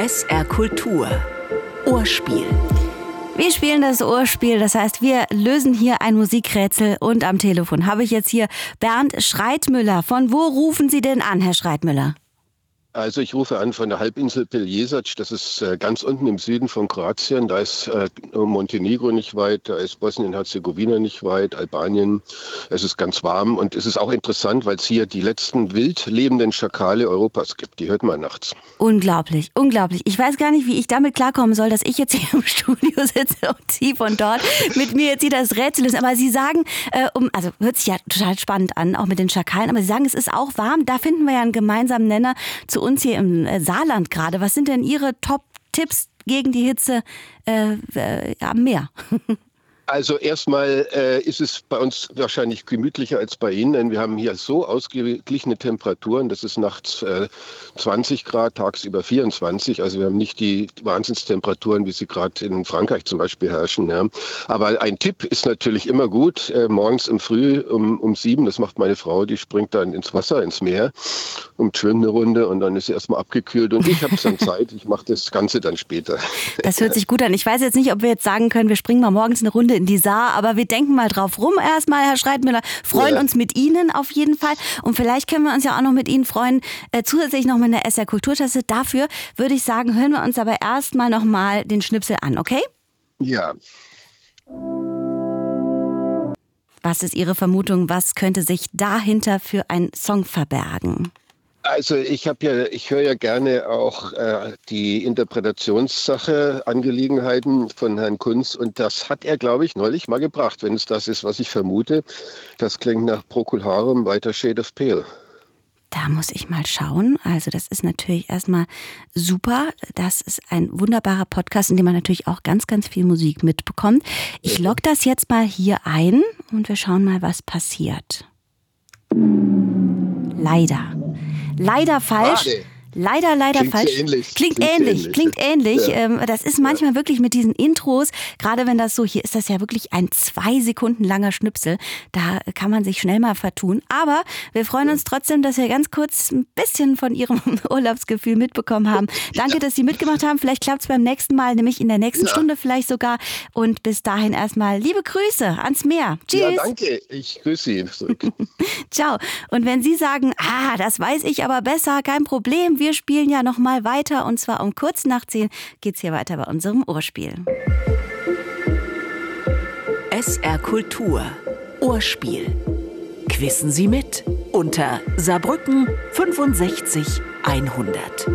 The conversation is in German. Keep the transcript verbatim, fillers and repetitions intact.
S R Kultur. Ohrspiel. Wir spielen das Ohrspiel, das heißt, wir lösen hier ein Musikrätsel und am Telefon habe ich jetzt hier Bernd Schreitmüller. Von wo rufen Sie denn an, Herr Schreitmüller? Also ich rufe an von der Halbinsel Peljesac, das ist äh, ganz unten im Süden von Kroatien. Da ist äh, Montenegro nicht weit, da ist Bosnien-Herzegowina nicht weit, Albanien. Es ist ganz warm und es ist auch interessant, weil es hier die letzten wild lebenden Schakale Europas gibt. Die hört man nachts. Unglaublich, unglaublich. Ich weiß gar nicht, wie ich damit klarkommen soll, dass ich jetzt hier im Studio sitze und Sie von dort mit mir jetzt hier das Rätsel lösen. Aber Sie sagen, äh, um, also hört sich ja total spannend an, auch mit den Schakalen, aber Sie sagen, es ist auch warm. Da finden wir ja einen gemeinsamen Nenner zu uns hier im Saarland gerade. Was sind denn Ihre Top-Tipps gegen die Hitze äh, äh, am Meer? Also erstmal äh, ist es bei uns wahrscheinlich gemütlicher als bei Ihnen, denn wir haben hier so ausgeglichene Temperaturen, das ist nachts äh, zwanzig Grad, tagsüber vierundzwanzig, also wir haben nicht die Wahnsinnstemperaturen, wie sie gerade in Frankreich zum Beispiel herrschen. Ja. Aber ein Tipp ist natürlich immer gut, äh, morgens im Früh um, um sieben, das macht meine Frau, die springt dann ins Wasser, ins Meer und schwimmt eine Runde und dann ist sie erstmal abgekühlt und ich habe dann Zeit, ich mache das Ganze dann später. Das hört sich gut an. Ich weiß jetzt nicht, ob wir jetzt sagen können, wir springen mal morgens eine Runde in die Saar, aber wir denken mal drauf rum erstmal, Herr Schreitmüller, freuen ja. uns mit Ihnen auf jeden Fall und vielleicht können wir uns ja auch noch mit Ihnen freuen, äh, zusätzlich noch mit einer S R Kulturtasse. Dafür würde ich sagen, hören wir uns aber erstmal noch mal den Schnipsel an, okay? Ja. Was ist Ihre Vermutung, was könnte sich dahinter für ein Song verbergen? Also ich habe ja, ich höre ja gerne auch äh, die Interpretationssache, Angelegenheiten von Herrn Kunz und das hat er, glaube ich, neulich mal gebracht, wenn es das ist, was ich vermute. Das klingt nach Procol Harum, weiter Shade of Pale. Da muss ich mal schauen. Also das ist natürlich erstmal super. Das ist ein wunderbarer Podcast, in dem man natürlich auch ganz, ganz viel Musik mitbekommt. Ich logge das jetzt mal hier ein und wir schauen mal, was passiert. Leider. Leider falsch. Schade. Leider, leider Klingt falsch. Ähnlich. Klingt, Klingt ähnlich, ähnlich. klingt ähnlich. Ja. Ähm, das ist manchmal ja. wirklich mit diesen Intros, gerade wenn das so, hier ist das ja wirklich ein zwei Sekunden langer Schnipsel, da kann man sich schnell mal vertun. Aber wir freuen uns trotzdem, dass wir ganz kurz ein bisschen von Ihrem Urlaubsgefühl mitbekommen haben. Danke, ja. dass Sie mitgemacht haben. Vielleicht klappt es beim nächsten Mal, nämlich in der nächsten ja. Stunde vielleicht sogar. Und bis dahin erstmal liebe Grüße ans Meer. Tschüss. Ja, danke. Ich grüße Sie zurück. Ciao. Und wenn Sie sagen, ah, das weiß ich aber besser, kein Problem, wir spielen ja noch mal weiter und zwar um kurz nach zehn geht's hier weiter bei unserem Ohrspiel. S R Kultur. Ohrspiel. Quissen Sie mit unter Saarbrücken fünfundsechzig hundert.